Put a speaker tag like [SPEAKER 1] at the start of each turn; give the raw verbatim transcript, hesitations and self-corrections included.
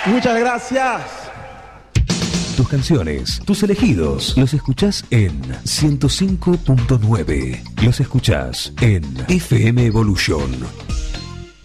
[SPEAKER 1] Muchas gracias.
[SPEAKER 2] Tus canciones, tus elegidos, los escuchás en ciento cinco punto nueve. Los escuchás en F M Evolution.